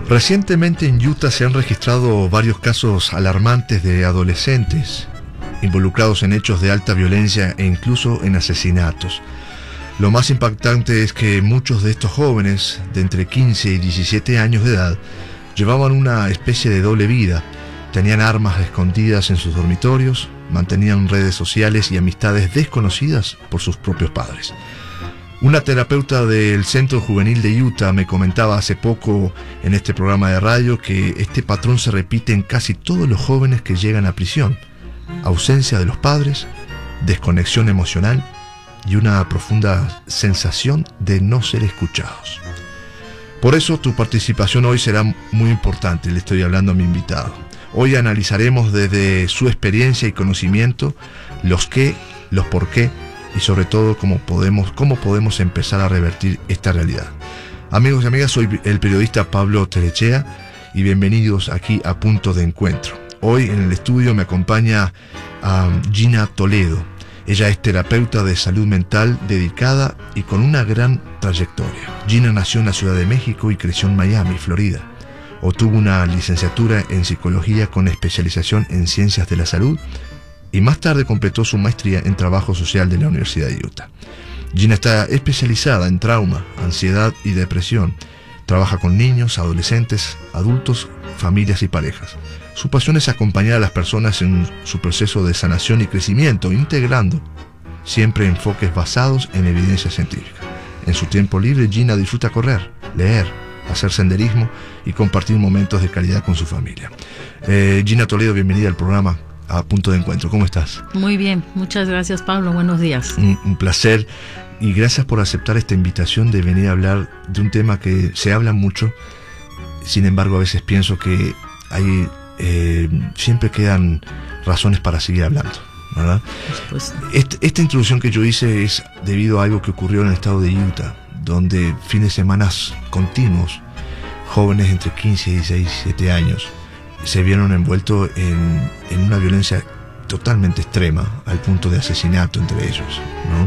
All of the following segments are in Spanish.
Recientemente en Utah se han registrado varios casos alarmantes de adolescentes involucrados en hechos de alta violencia e incluso en asesinatos. Lo más impactante es que muchos de estos jóvenes, de entre 15 y 17 años de edad, llevaban una especie de doble vida. Tenían armas escondidas en sus dormitorios, mantenían redes sociales y amistades desconocidas por sus propios padres. Una terapeuta del Centro Juvenil de Utah me comentaba hace poco en este programa de radio que este patrón se repite en casi todos los jóvenes que llegan a prisión. Ausencia de los padres, desconexión emocional y una profunda sensación de no ser escuchados. Por eso tu participación hoy será muy importante, le estoy hablando a mi invitado. Hoy analizaremos desde su experiencia y conocimiento los qué, los por qué y sobre todo cómo podemos empezar a revertir esta realidad. Amigos y amigas, soy el periodista Pablo Telechea y bienvenidos aquí a Punto de Encuentro. Hoy en el estudio me acompaña Gina Toledo. Ella es terapeuta de salud mental dedicada y con una gran trayectoria. Gina nació en la Ciudad de México y creció en Miami, Florida. Obtuvo una licenciatura en psicología con especialización en ciencias de la salud y más tarde completó su maestría en trabajo social de la Universidad de Utah. Gina está especializada en trauma, ansiedad y depresión. Trabaja con niños, adolescentes, adultos, familias y parejas. Su pasión es acompañar a las personas en su proceso de sanación y crecimiento, integrando siempre enfoques basados en evidencia científica. En su tiempo libre, Gina disfruta correr, leer, hacer senderismo y compartir momentos de calidad con su familia. Gina Toledo, bienvenida al programa A Punto de Encuentro. ¿Cómo estás? Muy bien, muchas gracias, Pablo. Buenos días. Un placer y gracias por aceptar esta invitación de venir a hablar de un tema que se habla mucho. Sin embargo, a veces pienso que hay siempre quedan razones para seguir hablando, ¿verdad? Pues, Esta introducción que yo hice es debido a algo que ocurrió en el estado de Utah, donde fines de semana continuos, jóvenes entre 15 y 17 años se vieron envueltos en una violencia totalmente extrema, al punto de asesinato entre ellos,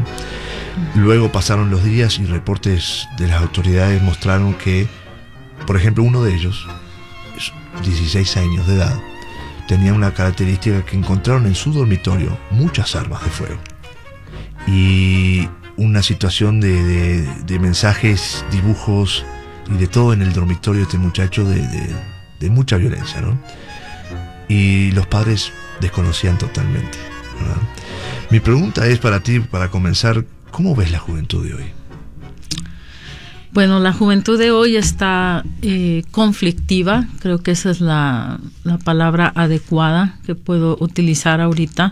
¿no? Luego pasaron los días y reportes de las autoridades mostraron que, por ejemplo, uno de ellos, 16 años de edad, tenía una característica que encontraron en su dormitorio muchas armas de fuego y una situación de mensajes, dibujos y de todo en el dormitorio de este muchacho de mucha violencia, ¿no? Y los padres desconocían totalmente, ¿verdad? Mi pregunta es para ti, para comenzar, ¿cómo ves la juventud de hoy? Bueno, la juventud de hoy está conflictiva, creo que esa es la palabra adecuada que puedo utilizar ahorita.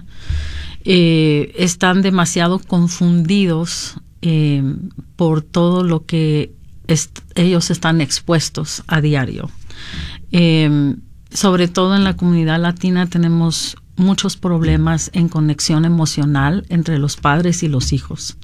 Están demasiado confundidos por todo lo que ellos están expuestos a diario. Sobre todo en la comunidad latina tenemos muchos problemas en conexión emocional entre los padres y los hijos.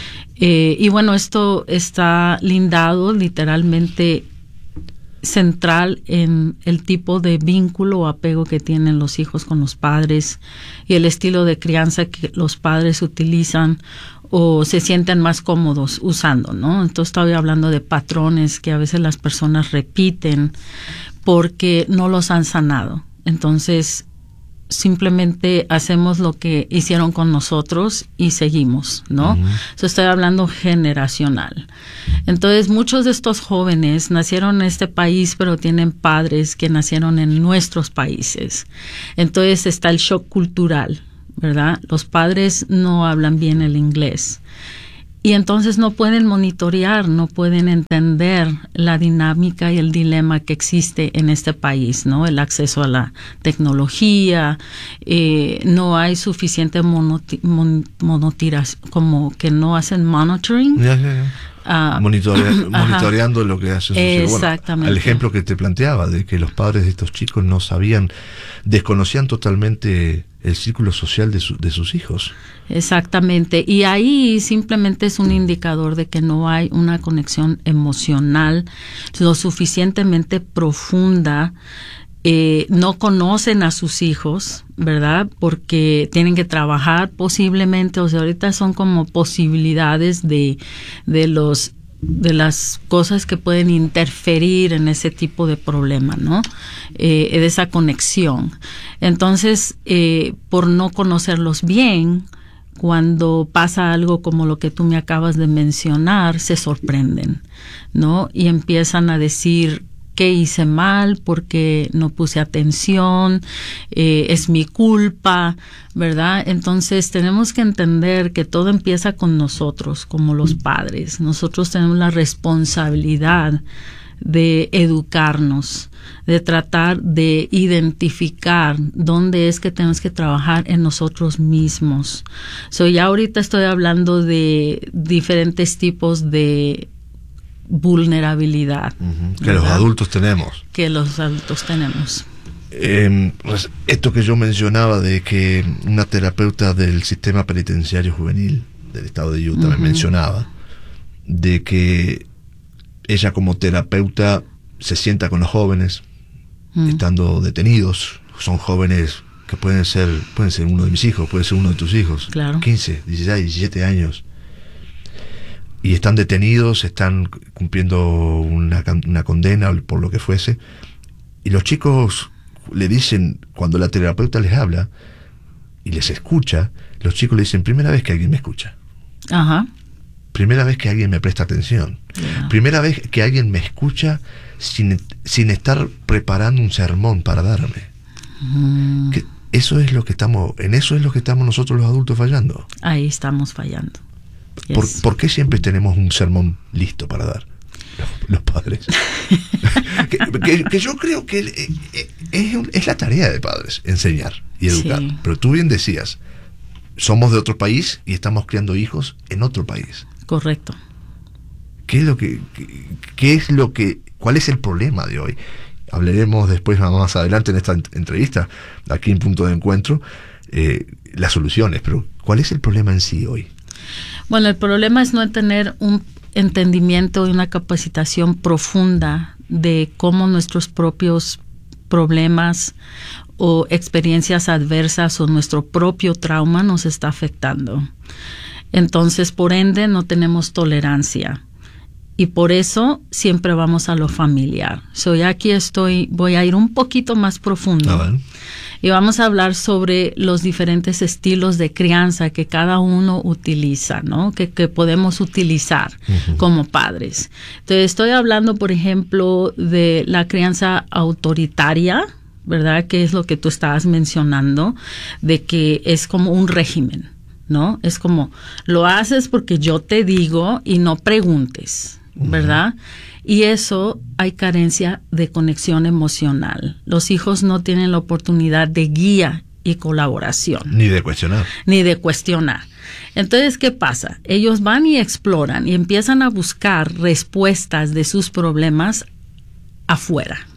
Y bueno, esto está lindado literalmente central en el tipo de vínculo o apego que tienen los hijos con los padres y el estilo de crianza que los padres utilizan o se sienten más cómodos usando, ¿no? Entonces estoy hablando de patrones que a veces las personas repiten porque no los han sanado. Entonces simplemente hacemos lo que hicieron con nosotros y seguimos, ¿no? Uh-huh. Estoy hablando generacional. Entonces, muchos de estos jóvenes nacieron en este país, pero tienen padres que nacieron en nuestros países. Entonces, está el shock cultural, ¿verdad? Los padres no hablan bien el inglés. Y entonces no pueden monitorear, no pueden entender la dinámica y el dilema que existe en este país, ¿no? El acceso a la tecnología, no hay suficiente como que no hacen monitoring. Monitoreando lo que hace. Exactamente. Bueno, al ejemplo que te planteaba, de que los padres de estos chicos desconocían totalmente el círculo social de sus hijos. Exactamente, y ahí simplemente es un indicador de que no hay una conexión emocional lo suficientemente profunda. No conocen a sus hijos, ¿verdad? Porque tienen que trabajar posiblemente, o sea, ahorita son como posibilidades de los las cosas que pueden interferir en ese tipo de problema, ¿no? De esa conexión. Entonces, por no conocerlos bien, cuando pasa algo como lo que tú me acabas de mencionar, se sorprenden, ¿no? Y empiezan a decir, ¿qué hice mal? ¿Porque no puse atención? ¿Es mi culpa? ¿Verdad? Entonces tenemos que entender que todo empieza con nosotros, como los padres. Nosotros tenemos la responsabilidad de educarnos, de tratar de identificar dónde es que tenemos que trabajar en nosotros mismos. Ya ahorita estoy hablando de diferentes tipos de vulnerabilidad. Que los adultos tenemos. Que los adultos tenemos. Pues esto que yo mencionaba de que una terapeuta del sistema penitenciario juvenil del estado de Utah me mencionaba de que ella como terapeuta se sienta con los jóvenes estando detenidos. Son jóvenes que pueden ser uno de mis hijos, puede ser uno de tus hijos, claro. 15, 16, 17 años, y están detenidos, están cumpliendo una condena por lo que fuese, y los chicos le dicen, cuando la terapeuta les habla y les escucha, los chicos le dicen, primera vez que alguien me escucha. Ajá. Primera vez que alguien me presta atención. Yeah. Primera vez que alguien me escucha sin estar preparando un sermón para darme. Que eso es lo que estamos nosotros los adultos fallando. Ahí estamos fallando. Yes. ¿Por qué siempre tenemos un sermón listo para dar? Los padres. que yo creo que es la tarea de padres, enseñar y educar. Sí. Pero tú bien decías, somos de otro país y estamos criando hijos en otro país. Correcto. ¿Cuál es el problema de hoy? Hablaremos después más adelante en esta entrevista, aquí en Punto de Encuentro, las soluciones, pero ¿cuál es el problema en sí hoy? Bueno, el problema es no tener un entendimiento y una capacitación profunda de cómo nuestros propios problemas o experiencias adversas o nuestro propio trauma nos está afectando. Entonces, por ende, no tenemos tolerancia. Y por eso siempre vamos a lo familiar. Ya aquí voy a ir un poquito más profundo. Y vamos a hablar sobre los diferentes estilos de crianza que cada uno utiliza, ¿no? Que podemos utilizar como padres. Entonces, estoy hablando, por ejemplo, de la crianza autoritaria, ¿verdad? Que es lo que tú estabas mencionando, de que es como un régimen, ¿no? Es como, lo haces porque yo te digo y no preguntes, ¿verdad? Y eso hay carencia de conexión emocional. Los hijos no tienen la oportunidad de guía y colaboración. Ni de cuestionar. Entonces, ¿qué pasa? Ellos van y exploran y empiezan a buscar respuestas de sus problemas afuera.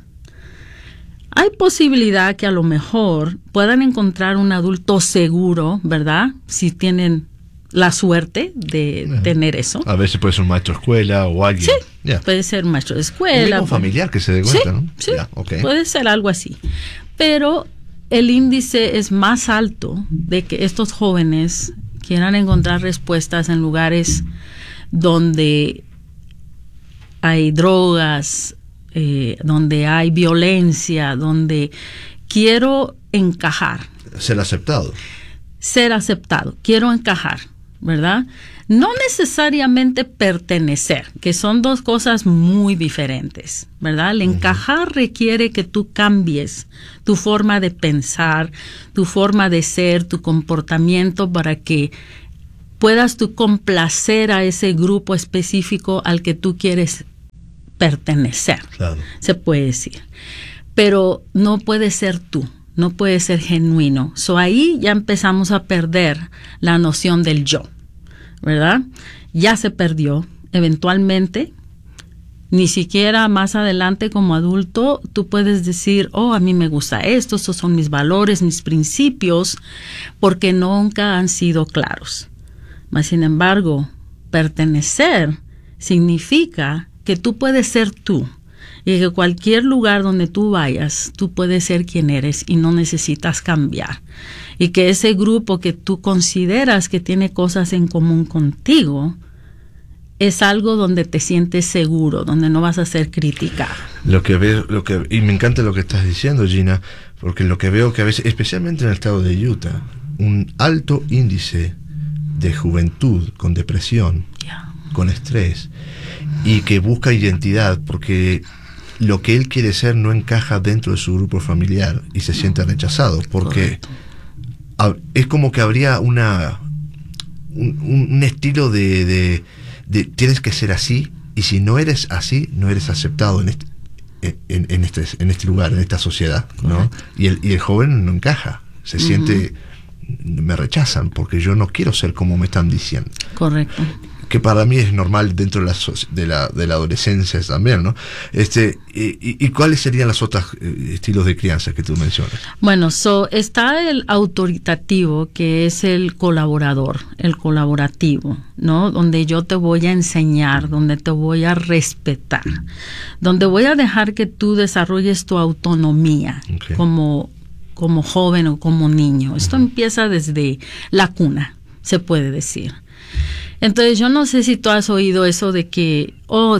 Hay posibilidad que a lo mejor puedan encontrar un adulto seguro, ¿verdad? Si tienen la suerte de tener eso. A veces puede ser un maestro de escuela o alguien. Sí, puede ser un maestro de escuela. Un familiar que se dé cuenta, ¿no? Sí, puede ser algo así. Pero el índice es más alto de que estos jóvenes quieran encontrar respuestas en lugares donde hay drogas, donde hay violencia, donde quiero encajar. Ser aceptado, quiero encajar, ¿verdad? No necesariamente pertenecer, que son dos cosas muy diferentes, ¿verdad? El encajar requiere que tú cambies tu forma de pensar, tu forma de ser, tu comportamiento para que puedas tú complacer a ese grupo específico al que tú quieres pertenecer, claro. Se puede decir. Pero no puede ser tú. No puede ser genuino. Ahí ya empezamos a perder la noción del yo, ¿verdad? Ya se perdió. Eventualmente, ni siquiera más adelante como adulto, tú puedes decir, a mí me gusta esto, estos son mis valores, mis principios, porque nunca han sido claros. Mas, sin embargo, pertenecer significa que tú puedes ser tú. Y que cualquier lugar donde tú vayas, tú puedes ser quien eres y no necesitas cambiar. Y que ese grupo que tú consideras que tiene cosas en común contigo, es algo donde te sientes seguro, donde no vas a ser criticado. Y me encanta lo que estás diciendo, Gina, porque lo que veo que a veces, especialmente en el estado de Utah, un alto índice de juventud con depresión, con estrés, y que busca identidad porque lo que él quiere ser no encaja dentro de su grupo familiar y se siente rechazado, porque es como que habría un estilo de tienes que ser así, y si no eres así, no eres aceptado en este lugar, en esta sociedad, ¿no? Y el joven no encaja, se siente, me rechazan porque yo no quiero ser como me están diciendo. Correcto. Que para mí es normal dentro de la adolescencia también, ¿no? ¿Y cuáles serían los otros estilos de crianza que tú mencionas? Bueno, está el autoritativo, que es el colaborador, el colaborativo, ¿no? Donde yo te voy a enseñar, donde te voy a respetar, donde voy a dejar que tú desarrolles tu autonomía como joven o como niño. Esto empieza desde la cuna, se puede decir. Entonces, yo no sé si tú has oído eso de que,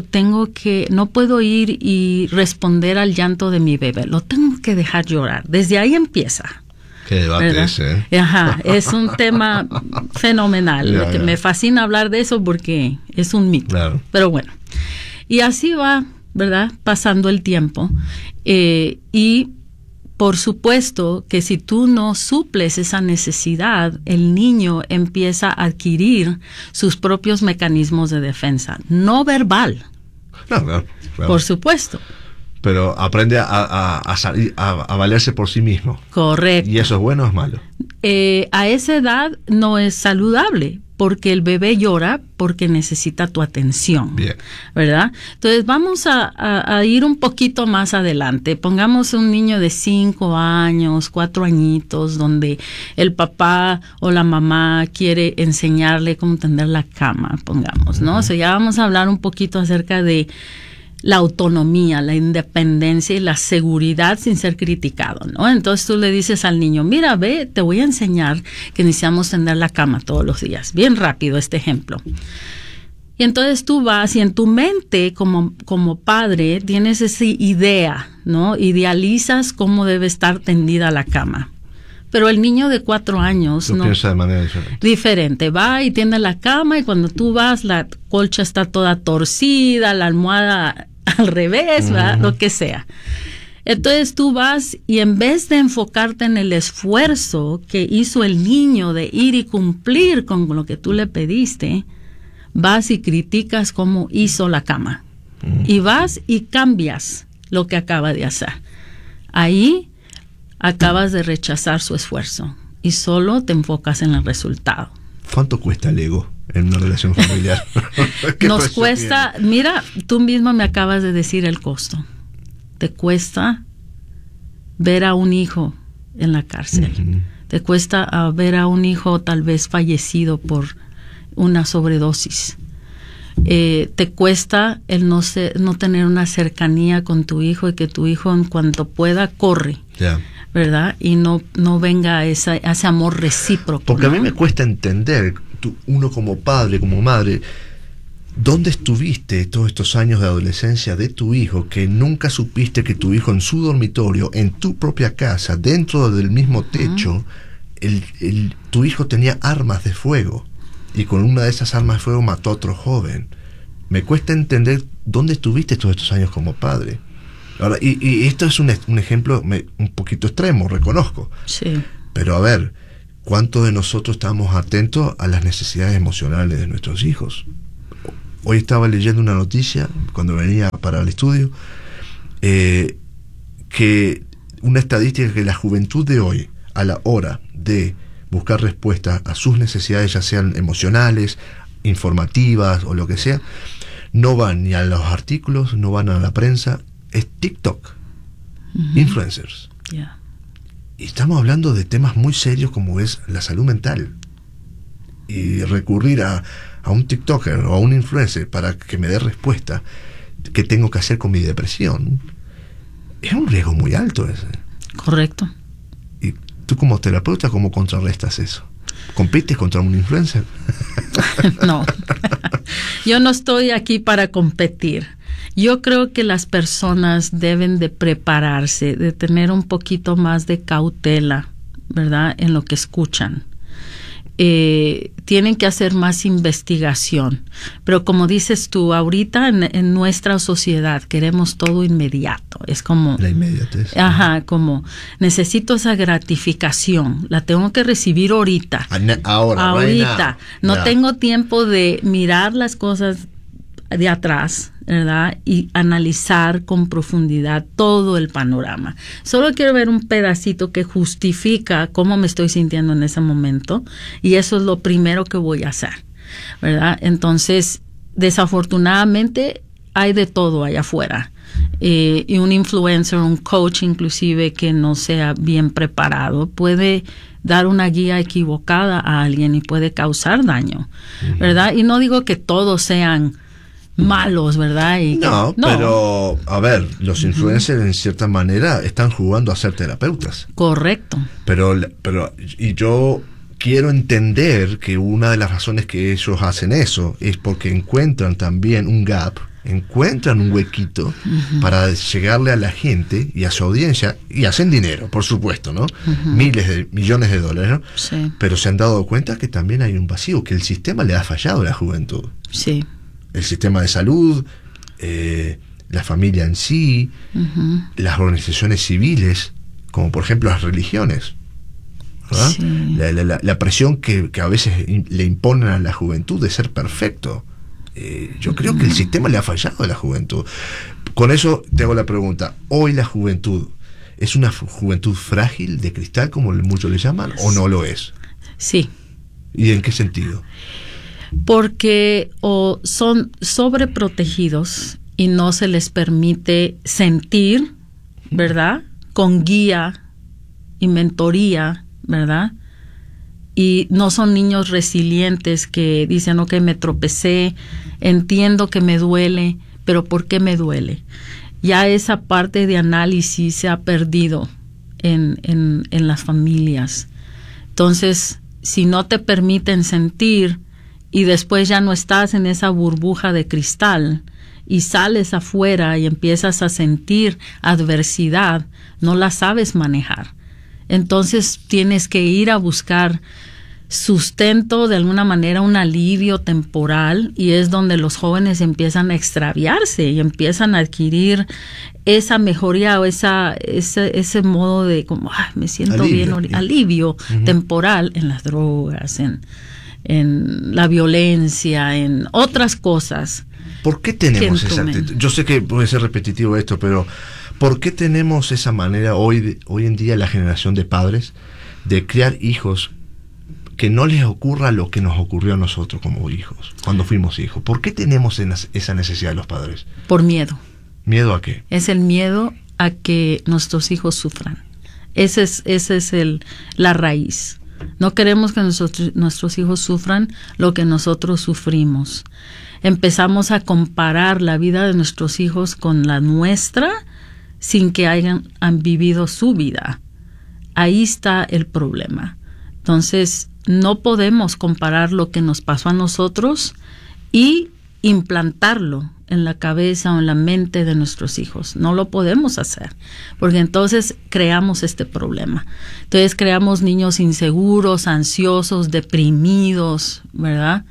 no puedo ir y responder al llanto de mi bebé, lo tengo que dejar llorar. Desde ahí empieza. Qué debate ese, ¿eh? Ajá, es un tema fenomenal. Que me fascina hablar de eso porque es un mito. Claro. Pero bueno, y así va, ¿verdad? Pasando el tiempo. Y por supuesto que si tú no suples esa necesidad, el niño empieza a adquirir sus propios mecanismos de defensa, no verbal. Claro. Por supuesto. Pero aprende a valerse por sí mismo. Correcto. ¿Y eso es bueno o es malo? A esa edad no es saludable, porque el bebé llora porque necesita tu atención. Bien. ¿Verdad? Entonces vamos a ir un poquito más adelante. Pongamos un niño de 5 años, 4 añitos, donde el papá o la mamá quiere enseñarle cómo tender la cama, pongamos, ¿no? O sea, ya vamos a hablar un poquito acerca de la autonomía, la independencia y la seguridad sin ser criticado, ¿no? Entonces tú le dices al niño, mira, ve, te voy a enseñar que necesitamos tender la cama todos los días. Bien rápido este ejemplo. Y entonces tú vas y en tu mente como padre tienes esa idea, ¿no? Idealizas cómo debe estar tendida la cama. Pero el niño de 4 años no piensa de manera diferente. Va y tiende la cama y cuando tú vas la colcha está toda torcida, la almohada al revés, ¿verdad? Lo que sea. Entonces tú vas y en vez de enfocarte en el esfuerzo que hizo el niño de ir y cumplir con lo que tú le pediste, vas y criticas cómo hizo la cama. Y vas y cambias lo que acaba de hacer. Ahí acabas de rechazar su esfuerzo y solo te enfocas en el resultado. ¿Cuánto cuesta el ego en una relación familiar? Nos cuesta, mira, tú mismo me acabas de decir el costo. Te cuesta ver a un hijo en la cárcel. Te cuesta ver a un hijo tal vez fallecido por una sobredosis. Te cuesta el no tener una cercanía con tu hijo y que tu hijo en cuanto pueda corre. ¿Verdad? Y no venga ese amor recíproco. Porque a mí me cuesta entender, uno como padre, como madre, ¿dónde estuviste todos estos años de adolescencia de tu hijo que nunca supiste que tu hijo en su dormitorio, en tu propia casa, dentro del mismo techo, tu hijo tenía armas de fuego y con una de esas armas de fuego mató a otro joven? Me cuesta entender dónde estuviste todos estos años como padre. Ahora, y esto es un ejemplo un poquito extremo, reconozco. Sí. Pero a ver, ¿cuántos de nosotros estamos atentos a las necesidades emocionales de nuestros hijos? Hoy estaba leyendo una noticia, cuando venía para el estudio, que una estadística que la juventud de hoy, a la hora de buscar respuestas a sus necesidades, ya sean emocionales, informativas o lo que sea, no van ni a los artículos, no van a la prensa, es TikTok, influencers. Y estamos hablando de temas muy serios como es la salud mental. Y recurrir a un TikToker o a un influencer para que me dé respuesta qué tengo que hacer con mi depresión, es un riesgo muy alto ese. Correcto. Y tú como terapeuta, ¿cómo contrarrestas eso? ¿Compites contra un influencer? No. Yo no estoy aquí para competir. Yo creo que las personas deben de prepararse, de tener un poquito más de cautela, ¿verdad?, en lo que escuchan. Tienen que hacer más investigación. Pero como dices tú, ahorita en nuestra sociedad queremos todo inmediato. Es como... La inmediatez. Ajá, como necesito esa gratificación. La tengo que recibir ahorita. Ahorita. Right, no tengo tiempo de mirar las cosas de atrás, ¿verdad? Y analizar con profundidad todo el panorama. Solo quiero ver un pedacito que justifica cómo me estoy sintiendo en ese momento, y eso es lo primero que voy a hacer, ¿verdad? Entonces, desafortunadamente, hay de todo allá afuera. Y un influencer, un coach inclusive que no sea bien preparado puede dar una guía equivocada a alguien y puede causar daño, ¿verdad? Y no digo que todos sean malos, ¿verdad? No, pero a ver, los influencers en cierta manera están jugando a ser terapeutas. Correcto. Pero y yo quiero entender que una de las razones que ellos hacen eso es porque encuentran también un gap, encuentran un huequito para llegarle a la gente y a su audiencia, y hacen dinero, por supuesto, ¿no? Millones de dólares, ¿no? Sí. Pero se han dado cuenta que también hay un vacío, que el sistema le ha fallado a la juventud. Sí. El sistema de salud, la familia en sí, las organizaciones civiles, como por ejemplo las religiones, ¿verdad? Sí. La presión que a veces le imponen a la juventud de ser perfecto. Yo creo que el sistema le ha fallado a la juventud. Con eso te hago la pregunta: ¿hoy la juventud es una juventud frágil, de cristal, como muchos le llaman, o no lo es? Sí. ¿Y en qué sentido? Porque son sobreprotegidos y no se les permite sentir, ¿verdad?, con guía y mentoría, ¿verdad? Y no son niños resilientes que dicen, ok, me tropecé, entiendo que me duele, pero ¿por qué me duele? Ya esa parte de análisis se ha perdido en las familias. Entonces, si no te permiten sentir y después ya no estás en esa burbuja de cristal y sales afuera y empiezas a sentir adversidad, no la sabes manejar. Entonces tienes que ir a buscar sustento, de alguna manera un alivio temporal, y es donde los jóvenes empiezan a extraviarse y empiezan a adquirir esa mejoría o ese modo de como me siento bien, alivio temporal en las drogas, en la violencia, en otras cosas. ¿Por qué tenemos esa actitud? Yo sé que puede ser repetitivo esto, pero ¿por qué tenemos esa manera hoy en día, la generación de padres, de criar hijos que no les ocurra lo que nos ocurrió a nosotros como hijos, cuando fuimos hijos? ¿Por qué tenemos esa necesidad de los padres? Por miedo. ¿Miedo a qué? Es el miedo a que nuestros hijos sufran. Ese es la raíz. No queremos que nuestros hijos sufran lo que nosotros sufrimos. Empezamos a comparar la vida de nuestros hijos con la nuestra sin que han vivido su vida. Ahí está el problema. Entonces, no podemos comparar lo que nos pasó a nosotros y implantarlo en la cabeza o en la mente de nuestros hijos. No lo podemos hacer, porque entonces creamos este problema. Entonces creamos niños inseguros, ansiosos, deprimidos, ¿verdad?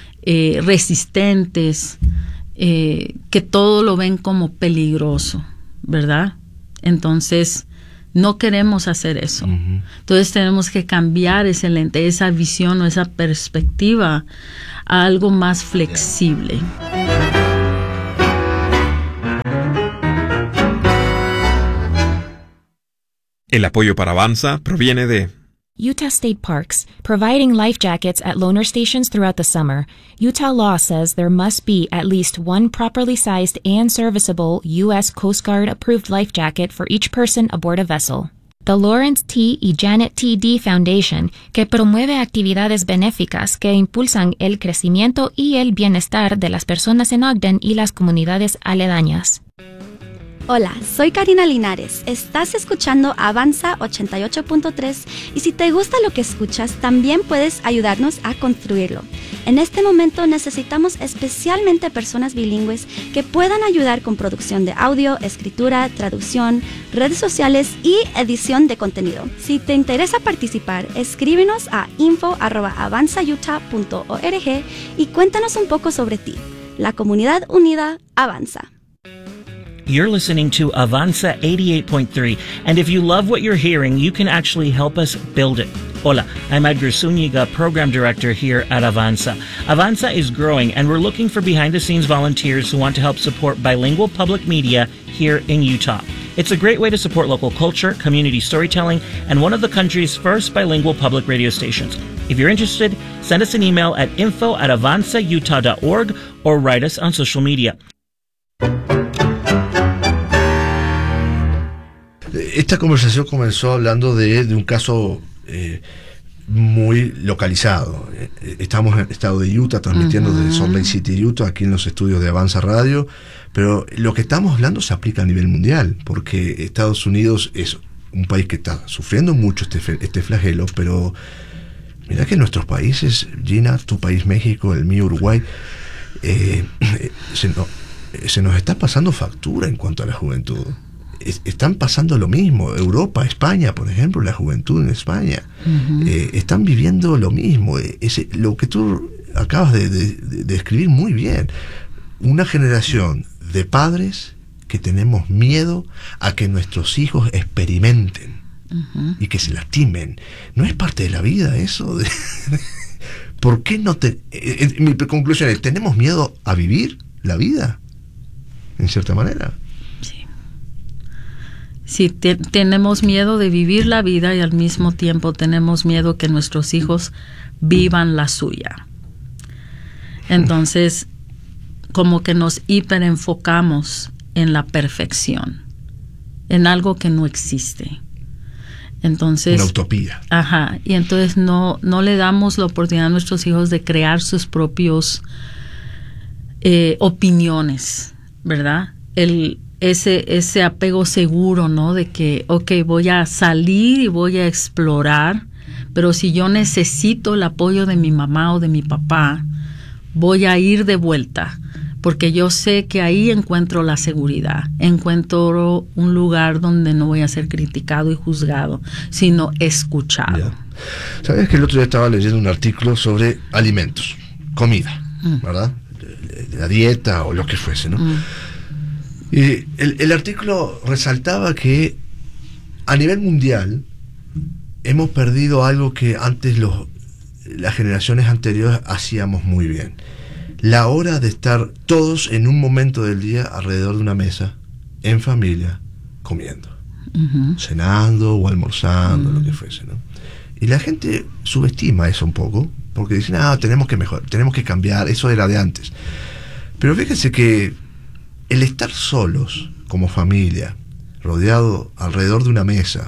Resistentes, que todo lo ven como peligroso, ¿verdad? Entonces no queremos hacer eso. Entonces tenemos que cambiar ese lente, esa visión o esa perspectiva a algo más flexible. El apoyo para Avanza proviene de Utah State Parks, providing life jackets at loaner stations throughout the summer. Utah law says there must be at least one properly sized and serviceable U.S. Coast Guard approved life jacket for each person aboard a vessel. The Lawrence T. y Janet T. D. Foundation, que promueve actividades benéficas que impulsan el crecimiento y el bienestar de las personas en Ogden y las comunidades aledañas. Hola, soy Karina Linares. Estás escuchando Avanza 88.3 y si te gusta lo que escuchas, también puedes ayudarnos a construirlo. En este momento necesitamos especialmente personas bilingües que puedan ayudar con producción de audio, escritura, traducción, redes sociales y edición de contenido. Si te interesa participar, escríbenos a info@avanzautah.org y cuéntanos un poco sobre ti. La comunidad unida avanza. You're listening to Avanza 88.3, and if you love what you're hearing, you can actually help us build it. Hola, I'm Edgar Zúñiga, Program Director here at Avanza. Avanza is growing, and we're looking for behind-the-scenes volunteers who want to help support bilingual public media here in Utah. It's a great way to support local culture, community storytelling, and one of the country's first bilingual public radio stations. If you're interested, send us an email at info@avanzautah.org or write us on social media. Esta conversación comenzó hablando de un caso muy localizado. Estamos en el estado de Utah, transmitiendo desde Salt Lake City, Utah, aquí en los estudios de Avanza Radio, pero lo que estamos hablando se aplica a nivel mundial, porque Estados Unidos es un país que está sufriendo mucho este flagelo, pero mira que en nuestros países, Gina, tu país México, el mío Uruguay, se nos está pasando factura en cuanto a la juventud. Están pasando lo mismo. Europa, España, por ejemplo, la juventud en España, están viviendo lo mismo. Lo que tú acabas de describir muy bien. Una generación de padres que tenemos miedo a que nuestros hijos experimenten y que se lastimen. ¿No es parte de la vida eso? ¿Por qué no mi conclusión es, ¿tenemos miedo a vivir la vida? En cierta manera. Sí, tenemos miedo de vivir la vida y al mismo tiempo tenemos miedo que nuestros hijos vivan la suya. Entonces, como que nos hiperenfocamos en la perfección, en algo que no existe. Entonces, una utopía. Ajá, y entonces no le damos la oportunidad a nuestros hijos de crear sus propios opiniones, ¿verdad? Ese apego seguro, ¿no? De que, voy a salir y voy a explorar, pero si yo necesito el apoyo de mi mamá o de mi papá, voy a ir de vuelta, porque yo sé que ahí encuentro la seguridad, encuentro un lugar donde no voy a ser criticado y juzgado, sino escuchado. Yeah. ¿Sabes que el otro día estaba leyendo un artículo sobre alimentos, comida, ¿verdad? La dieta o lo que fuese, ¿no? Y el artículo resaltaba que a nivel mundial hemos perdido algo que antes las generaciones anteriores hacíamos muy bien. La hora de estar todos en un momento del día alrededor de una mesa, en familia, comiendo, cenando o almorzando, lo que fuese, ¿no? Y la gente subestima eso un poco, porque dicen, tenemos que mejorar, tenemos que cambiar, eso era de antes. Pero fíjense que el estar solos como familia, rodeado alrededor de una mesa,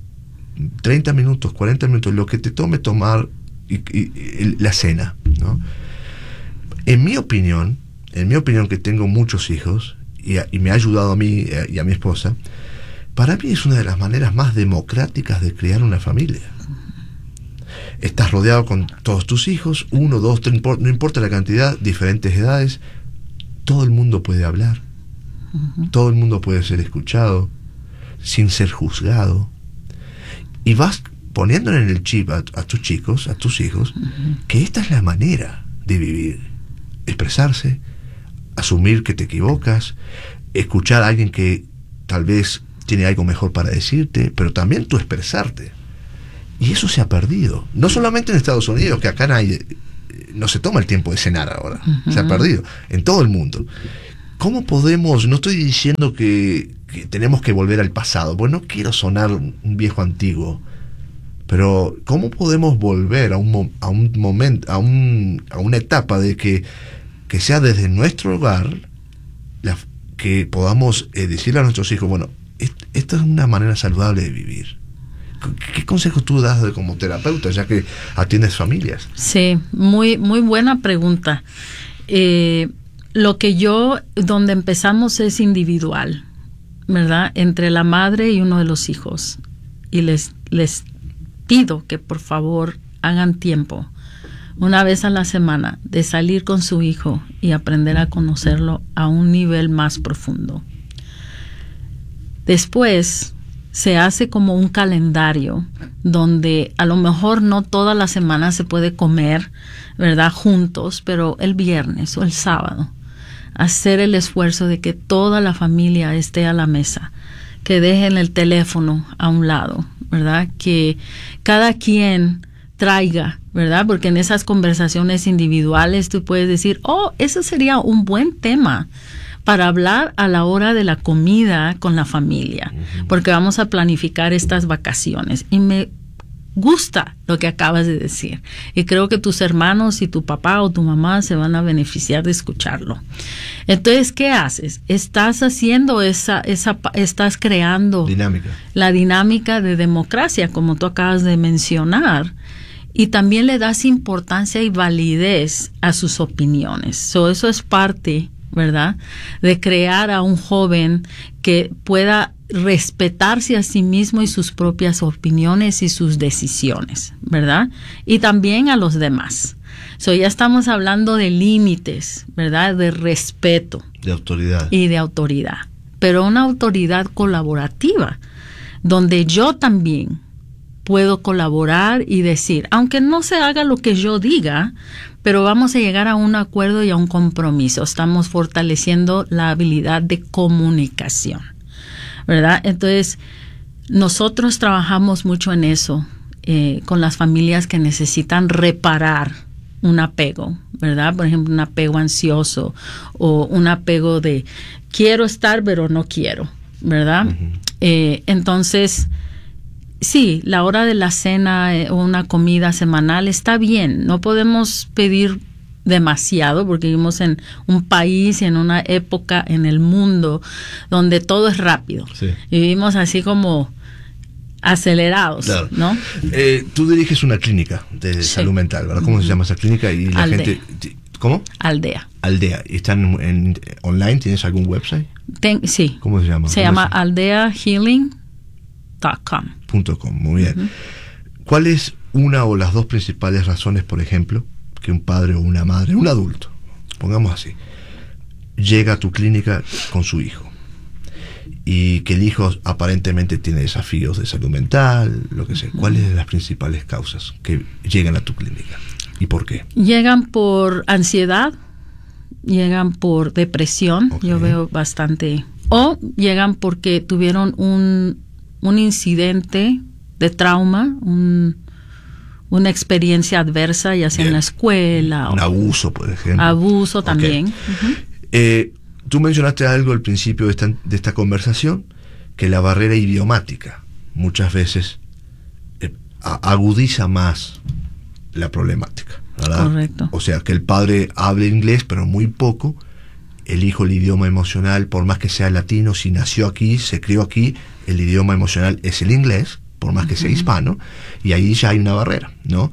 30 minutos, 40 minutos, lo que te tome tomar la cena, ¿no? En mi opinión, que tengo muchos hijos y me ha ayudado a mí y a mi esposa, para mí es una de las maneras más democráticas de criar una familia. Estás rodeado con todos tus hijos, 1, 2, 3, no importa la cantidad, diferentes edades, todo el mundo puede hablar. Todo el mundo puede ser escuchado sin ser juzgado, y vas poniéndole en el chip a tus chicos, a tus hijos, que esta es la manera de vivir: expresarse, asumir que te equivocas, escuchar a alguien que tal vez tiene algo mejor para decirte, pero también tú expresarte. Y eso se ha perdido, no solamente en Estados Unidos, que acá no se toma el tiempo de cenar ahora, se ha perdido en todo el mundo. ¿Cómo podemos? No estoy diciendo que tenemos que volver al pasado, pues no quiero sonar un viejo antiguo, pero ¿cómo podemos volver a un momento, a una etapa de que sea desde nuestro hogar, que podamos decirle a nuestros hijos, bueno, esta es una manera saludable de vivir? ¿Qué consejos tú das como terapeuta, ya que atiendes familias? Sí, muy, muy buena pregunta. Donde empezamos es individual. ¿verdad?, entre la madre y uno de los hijos. Y les pido que por favor hagan tiempo, una vez a la semana, de salir con su hijo y aprender a conocerlo a un nivel más profundo. Después se hace como un calendario donde a lo mejor no toda la semana se puede comer, ¿verdad?, juntos, pero el viernes o el sábado hacer el esfuerzo de que toda la familia esté a la mesa, que dejen el teléfono a un lado, ¿verdad?, que cada quien traiga, ¿verdad?, porque en esas conversaciones individuales tú puedes decir, oh, eso sería un buen tema para hablar a la hora de la comida con la familia, porque vamos a planificar estas vacaciones. Y me gusta lo que acabas de decir, y creo que tus hermanos y tu papá o tu mamá se van a beneficiar de escucharlo. Entonces, ¿qué haces? Estás haciendo estás creando la dinámica de democracia, como tú acabas de mencionar, y también le das importancia y validez a sus opiniones. Eso es parte, ¿verdad?, de crear a un joven que pueda respetarse a sí mismo y sus propias opiniones y sus decisiones, ¿verdad?, y también a los demás. Ya estamos hablando de límites, ¿verdad?, de respeto, de autoridad y de autoridad, pero una autoridad colaborativa, donde yo también puedo colaborar y decir, aunque no se haga lo que yo diga, pero vamos a llegar a un acuerdo y a un compromiso. Estamos fortaleciendo la habilidad de comunicación, ¿verdad? Entonces, nosotros trabajamos mucho en eso, con las familias que necesitan reparar un apego, ¿verdad? Por ejemplo, un apego ansioso o un apego de quiero estar pero no quiero, ¿verdad? Entonces, sí, la hora de la cena o una comida semanal está bien. No podemos pedir demasiado porque vivimos en un país y en una época en el mundo donde todo es rápido. Sí. Vivimos así como acelerados, claro, ¿no? Tú diriges una clínica de salud mental, ¿verdad? ¿Cómo se llama esa clínica? Y la gente, ¿cómo? Aldea. Aldea. ¿Y están online? ¿Tienes algún website? Sí. ¿Cómo se llama? Se llama aldeahealing.com. Muy bien. ¿Cuál es una o las dos principales razones, por ejemplo, que un padre o una madre, un adulto, pongamos así, llega a tu clínica con su hijo y que el hijo aparentemente tiene desafíos de salud mental, lo que sea? ¿Cuáles son las principales causas que llegan a tu clínica y por qué? Llegan por ansiedad, llegan por depresión, yo veo bastante, o llegan porque tuvieron un incidente de trauma, una experiencia adversa, ya sea en la escuela. Un abuso, por ejemplo. Abuso también. Tú mencionaste algo al principio de esta conversación, que la barrera idiomática muchas veces agudiza más la problemática, ¿verdad? Correcto. O sea, que el padre hable inglés, pero muy poco. El hijo, el idioma emocional, por más que sea latino, si nació aquí, se crió aquí, el idioma emocional es el inglés, por más que sea hispano, y ahí ya hay una barrera, ¿no?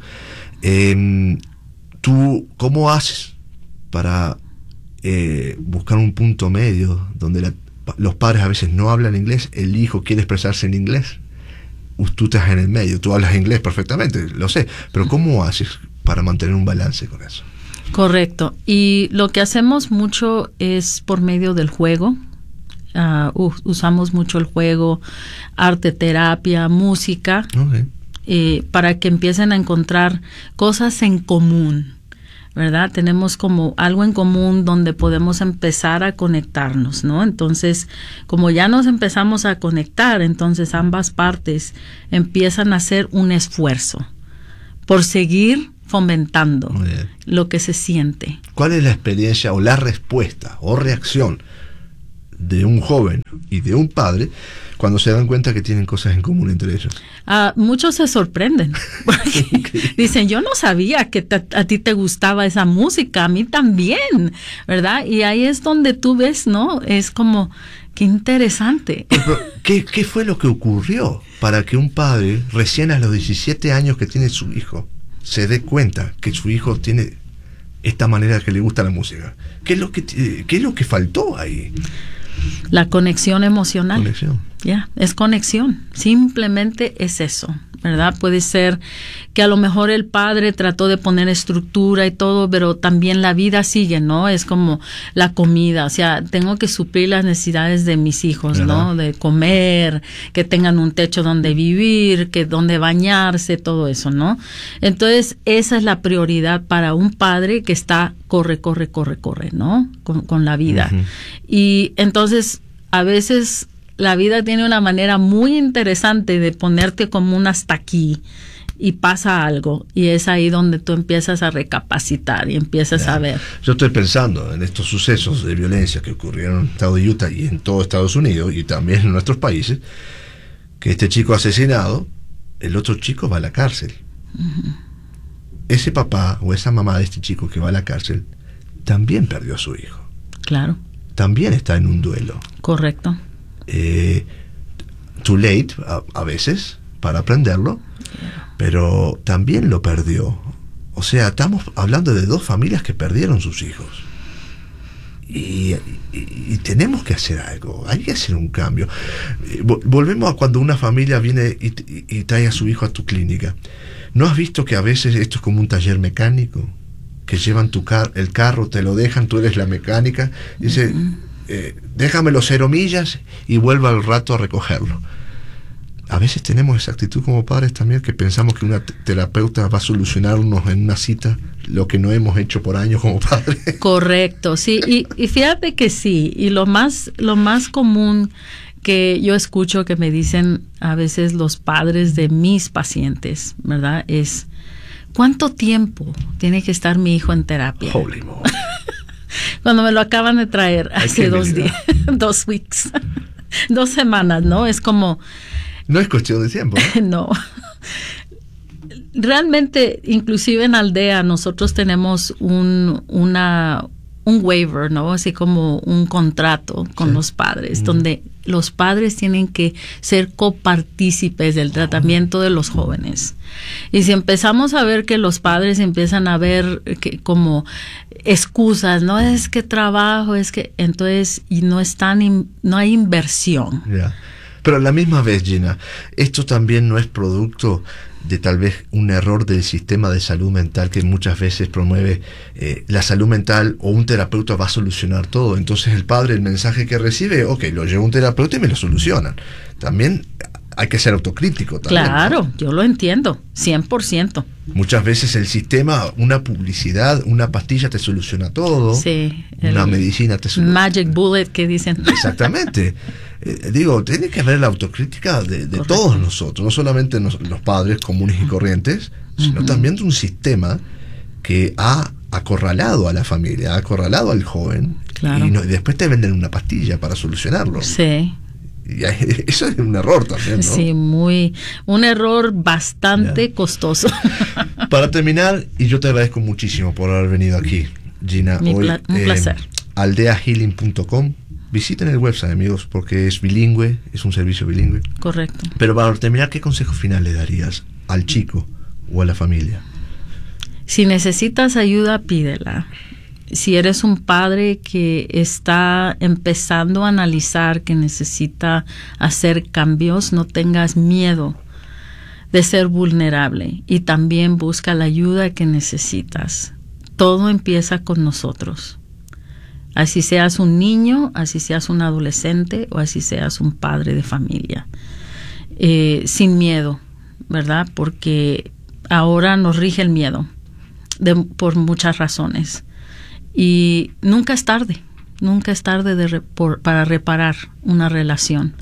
¿Tú cómo haces para buscar un punto medio donde los padres a veces no hablan inglés, el hijo quiere expresarse en inglés? Tú estás en el medio, tú hablas inglés perfectamente, lo sé, pero ¿cómo haces para mantener un balance con eso? Correcto. Y lo que hacemos mucho es por medio del juego. Usamos mucho el juego, arte terapia, música, para que empiecen a encontrar cosas en común, ¿verdad? Tenemos como algo en común donde podemos empezar a conectarnos, ¿no? Entonces, como ya nos empezamos a conectar, entonces ambas partes empiezan a hacer un esfuerzo por seguir fomentando lo que se siente. ¿Cuál es la experiencia o la respuesta o reacción de un joven y de un padre cuando se dan cuenta que tienen cosas en común entre ellos? Muchos se sorprenden porque dicen, yo no sabía que a ti te gustaba esa música, a mí también, ¿verdad? Y ahí es donde tú ves, ¿no? Es como, qué interesante. Pero, ¿qué fue lo que ocurrió para que un padre, recién a los 17 años que tiene su hijo, se dé cuenta que su hijo tiene esta manera que le gusta la música? ¿Qué es lo que faltó ahí? La conexión emocional. Conexión. Ya, es conexión. Simplemente es eso, ¿verdad? Puede ser que a lo mejor el padre trató de poner estructura y todo, pero también la vida sigue, ¿no? Es como la comida, o sea, tengo que suplir las necesidades de mis hijos, ¿no? De comer, que tengan un techo donde vivir, que donde bañarse, todo eso, ¿no? Entonces, esa es la prioridad para un padre que está corre, ¿no? Con la vida. Uh-huh. Y entonces, a veces la vida tiene una manera muy interesante de ponerte como un hasta aquí y pasa algo, y es ahí donde tú empiezas a recapacitar y empiezas a ver. Yo estoy pensando en estos sucesos de violencia que ocurrieron en el estado de Utah y en todo Estados Unidos y también en nuestros países, que este chico asesinado, el otro chico va a la cárcel. Uh-huh. Ese papá o esa mamá de este chico que va a la cárcel también perdió a su hijo. Claro. También está en un duelo. Correcto. Too late a veces para aprenderlo, pero también lo perdió. O sea, estamos hablando de dos familias que perdieron sus hijos y tenemos que hacer algo, hay que hacer un cambio. Volvemos a cuando una familia viene y trae a su hijo a tu clínica. ¿No has visto que a veces esto es como un taller mecánico? Que llevan el carro, te lo dejan, tú eres la mecánica, y dice, déjamelo 0 millas y vuelva al rato a recogerlo. A veces tenemos esa actitud como padres también, que pensamos que una terapeuta va a solucionarnos en una cita lo que no hemos hecho por años como padres. Correcto, sí, y fíjate que sí, y lo más común que yo escucho que me dicen a veces los padres de mis pacientes, ¿verdad? Es, ¿cuánto tiempo tiene que estar mi hijo en terapia? Holy moly. Cuando me lo acaban de traer hace 2 días, 2 weeks, 2 semanas, ¿no? Es como... No es cuestión de tiempo, ¿no? No. Realmente, inclusive en Aldea, nosotros tenemos un waiver, ¿no? Así como un contrato con los padres, donde los padres tienen que ser copartícipes del tratamiento de los jóvenes. Y si empezamos a ver que los padres empiezan a ver que como excusas, no es que trabajo, es que entonces y no hay inversión. Yeah. Pero a la misma vez, Gina, esto también no es producto de tal vez un error del sistema de salud mental que muchas veces promueve la salud mental, o un terapeuta va a solucionar todo. Entonces el padre, el mensaje que recibe, ok, lo lleva un terapeuta y me lo solucionan. También hay que ser autocrítico. También, claro, ¿no? Yo lo entiendo, 100%. Muchas veces el sistema, una publicidad, una pastilla te soluciona todo. Sí. Una medicina te soluciona. Magic bullet que dicen. Exactamente. Digo, tiene que haber la autocrítica de todos nosotros, no solamente los padres comunes y corrientes, sino también de un sistema que ha acorralado a la familia, ha acorralado al joven. Claro. Y después te venden una pastilla para solucionarlo. Sí. Y eso es un error también, ¿no? Sí, un error bastante costoso. Para terminar, y yo te agradezco muchísimo por haber venido aquí, Gina. Un placer. Aldeahealing.com. Visiten el website, amigos, porque es bilingüe, es un servicio bilingüe. Correcto. Pero para terminar, ¿qué consejo final le darías al chico o a la familia? Si necesitas ayuda, pídela. Si eres un padre que está empezando a analizar que necesita hacer cambios, no tengas miedo de ser vulnerable, y también busca la ayuda que necesitas. Todo empieza con nosotros. Así seas un niño, así seas un adolescente o así seas un padre de familia. Sin miedo, ¿verdad? Porque ahora nos rige el miedo por muchas razones. Y nunca es tarde para reparar una relación.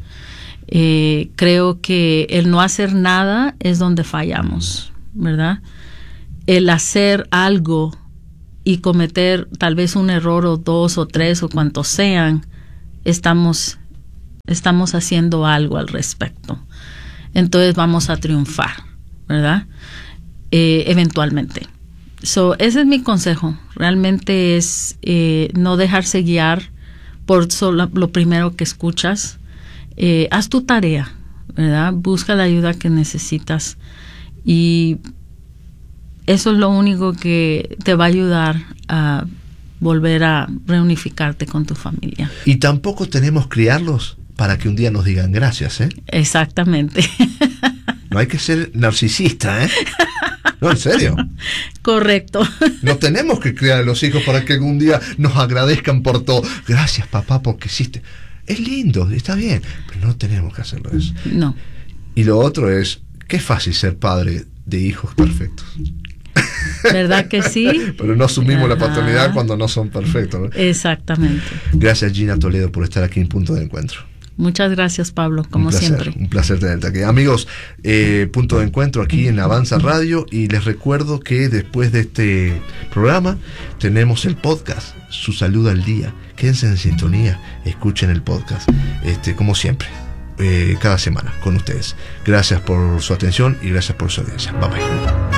Creo que el no hacer nada es donde fallamos, ¿verdad? El hacer algo y cometer tal vez un error o 2 o 3 o cuantos sean, estamos haciendo algo al respecto. Entonces vamos a triunfar, ¿verdad? Eventualmente. Ese es mi consejo. Realmente es no dejarse guiar por solo lo primero que escuchas. Haz tu tarea, ¿verdad? Busca la ayuda que necesitas, y eso es lo único que te va a ayudar a volver a reunificarte con tu familia. Y tampoco tenemos que criarlos para que un día nos digan gracias, ¿eh? Exactamente. No hay que ser narcisista, ¿eh? No, en serio. Correcto. No tenemos que criar a los hijos para que algún día nos agradezcan por todo. Gracias, papá, porque hiciste. Es lindo, está bien, pero no tenemos que hacerlo eso. No. Y lo otro es, qué fácil ser padre de hijos perfectos. ¿Verdad que sí? Pero no asumimos la Ajá. paternidad cuando no son perfectos, ¿no? Exactamente. Gracias, Gina Toledo, por estar aquí en Punto de Encuentro. Muchas gracias, Pablo, como Un placer, siempre. un placer tenerte aquí. Amigos, Punto de Encuentro aquí en Avanza Radio, y les recuerdo que después de este programa tenemos el podcast, Su Salud al Día. Quédense en sintonía, escuchen el podcast, como siempre, cada semana con ustedes. Gracias por su atención y gracias por su audiencia. Bye bye.